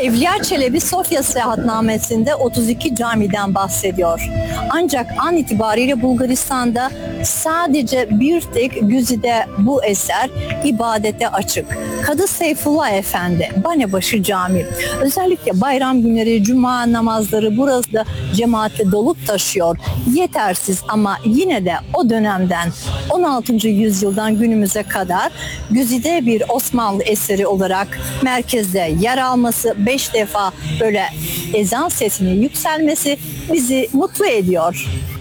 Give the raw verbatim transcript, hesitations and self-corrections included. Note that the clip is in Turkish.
Evliya Çelebi Sofya Seyahatnamesi'nde otuz iki camiden bahsediyor. Ancak an itibariyle Bulgaristan'da sadece bir tek Güzide bu eser ibadete açık. Kadı Seyfullah Efendi, Banebaşı Camii. Özellikle bayram günleri, cuma namazları burada cemaatle dolup taşıyor. Yetersiz ama yine de o dönemden on altıncı yüzyıldan günümüze kadar güzide bir Osmanlı eseri olarak merkezde yer alması, beş defa böyle ezan sesinin yükselmesi bizi mutlu ediyor.